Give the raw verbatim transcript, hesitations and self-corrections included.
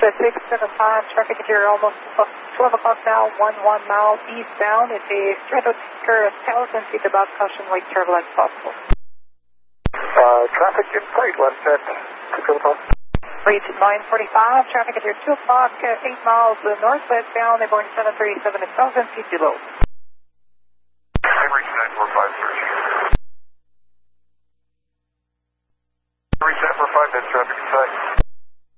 six seven five, traffic at your almost twelve o'clock now, one one mile eastbound. It's a Stratotanker one thousand feet above caution lake turbulence possible. Uh, traffic in flight, one set, two o'clock. Reach at nine forty-five, traffic at your two o'clock, uh, eight miles uh, northwestbound, Airborne seven thirty-seven, one thousand feet below.